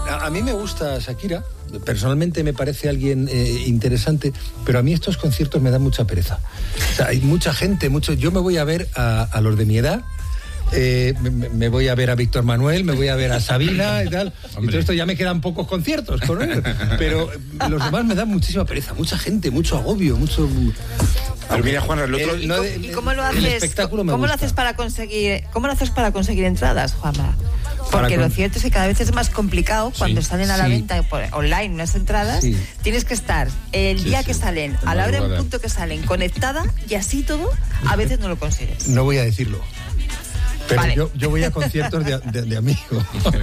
a mí me gusta Shakira, personalmente me parece alguien interesante, pero a mí estos conciertos me dan mucha pereza. O sea, hay mucha gente, yo me voy a ver a los de mi edad, me voy a ver a Víctor Manuel, me voy a ver a Sabina y tal. Hombre. Y todo esto ya me quedan pocos conciertos con ellos. Pero los demás me dan muchísima pereza, mucha gente, mucho agobio, mucho... Pero mira, Juan, el otro... ¿Y cómo lo haces? ¿Cómo lo haces para conseguir entradas, Juanma? Porque lo cierto es que cada vez es más complicado cuando salen a la venta online unas entradas. Sí. Tienes que estar el día que salen, a la hora en punto que salen, conectada, y así todo, a veces no lo consigues. No voy a decirlo. Pero vale. yo voy a conciertos de amigos.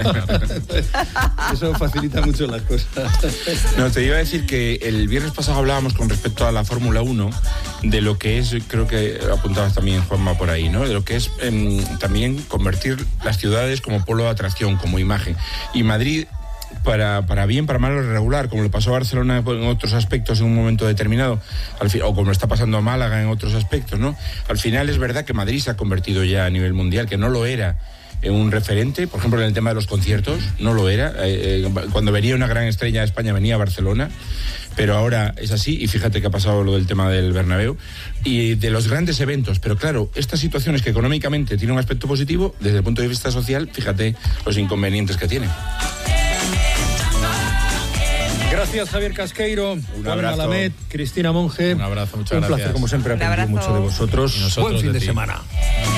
Eso facilita mucho las cosas. No, te iba a decir que el viernes pasado hablábamos con respecto a la Fórmula 1, de lo que es, creo que apuntabas también, Juanma, por ahí, ¿no? De lo que es también convertir las ciudades como polo de atracción, como imagen. Y Madrid, para bien, para mal o regular, como le pasó a Barcelona en otros aspectos en un momento determinado, o como le está pasando a Málaga en otros aspectos, ¿no? Al final es verdad que Madrid se ha convertido ya a nivel mundial, que no lo era en un referente, por ejemplo en el tema de los conciertos, no lo era. Cuando venía una gran estrella de España venía a Barcelona, pero ahora es así, y fíjate que ha pasado lo del tema del Bernabéu y de los grandes eventos. Pero claro, estas situaciones que económicamente tienen un aspecto positivo, desde el punto de vista social, fíjate los inconvenientes que tienen. Gracias, Javier Casqueiro, un abrazo. Malamed, Cristina Monge. Un abrazo, muchas gracias. Un placer, como siempre, aprendí mucho de vosotros. Buen fin de semana.